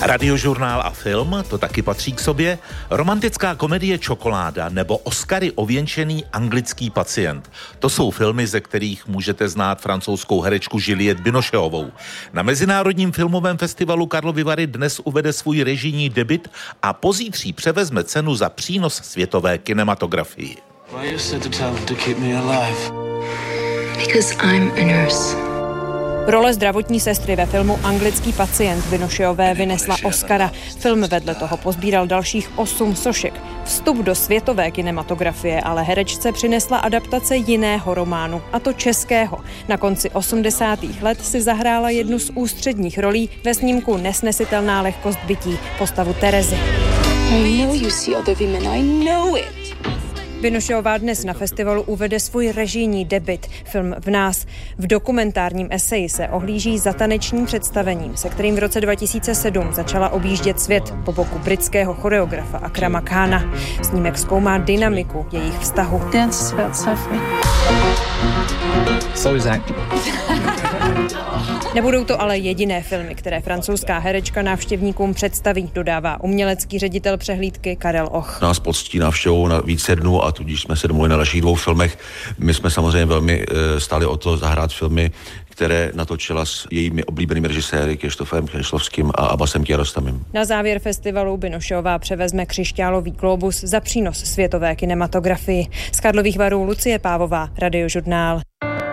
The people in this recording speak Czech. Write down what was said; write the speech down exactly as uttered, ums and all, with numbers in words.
Radiožurnál a film, to taky patří k sobě, romantická komedie Čokoláda nebo Oscary ověnčený Anglický pacient. To jsou filmy, ze kterých můžete znát francouzskou herečku Juliette Binocheovou. Na Mezinárodním filmovém festivalu Karlovy Vary dnes uvede svůj režijní debut a pozítří převezme cenu za přínos světové kinematografii. Role zdravotní sestry ve filmu Anglický pacient Binocheové vynesla Oscara. Film vedle toho pozbíral dalších osm sošek. Vstup do světové kinematografie ale herečce přinesla adaptace jiného románu, a to českého. Na konci osmdesátých let si zahrála jednu z ústředních rolí ve snímku Nesnesitelná lehkost bytí, postavu Terezy. I know you see other women, I know it. Binocheová dnes na festivalu uvede svůj režijní debut, film V nás. V dokumentárním eseji se ohlíží za tanečním představením, se kterým v roce dva tisíce sedm začala objíždět svět po boku britského choreografa Akrama Khana. Snímek zkoumá dynamiku jejich vztahu. Dance is about suffering. So is acting. Nebudou to ale jediné filmy, které francouzská herečka návštěvníkům představí, dodává umělecký ředitel přehlídky Karel Och. Nás poctí návštěvou na více dnů a tudíž jsme se domluvili na dalších dvou filmech. My jsme samozřejmě velmi e, stáli o to zahrát filmy, které natočila s jejími oblíbenými režiséry Krištofem Křešlovským a Abbasem Kiarostamem. Na závěr festivalu Binocheová převezme křišťálový glóbus za přínos světové kinematografii. Z Karlových Varů Lucie Pávová, Radiožurnál.